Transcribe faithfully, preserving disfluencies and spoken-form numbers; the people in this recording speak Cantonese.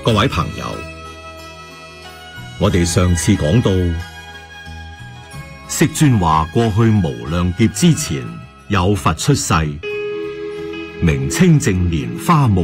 各位朋友，我哋上次講到，釋尊話過去無量劫之前有佛出世，名清淨蓮花目